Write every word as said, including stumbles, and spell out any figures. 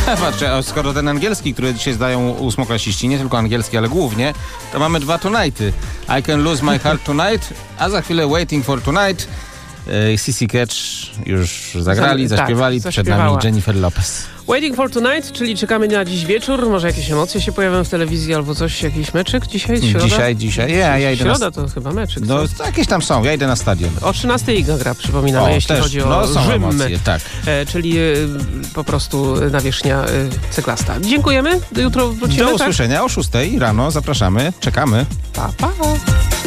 Patrzcie, a skoro ten angielski, który dzisiaj zdają ósmoklasiści, nie tylko angielski, ale głównie, to mamy dwa tonighty. I Can Lose My Heart Tonight, a za chwilę Waiting for Tonight. Sissy Catch już zagrali, Za, zaśpiewali, tak, przed nami Jennifer Lopez. Waiting for Tonight, czyli czekamy na dziś wieczór, może jakieś emocje się pojawią w telewizji albo coś, jakiś meczyk dzisiaj, środa? Dzisiaj, dzisiaj, ja, ja idę Środa na... to chyba meczyk. No co? jakieś tam są, ja idę na stadion. O trzynastej Iga gra, przypominamy, O, jeśli też, chodzi o no, są Rzym, emocje, tak. e, czyli e, po prostu nawierzchnia e, ceglasta. Dziękujemy, jutro wrócimy. Do tak? usłyszenia o szóstej rano, zapraszamy, czekamy. Pa, pa.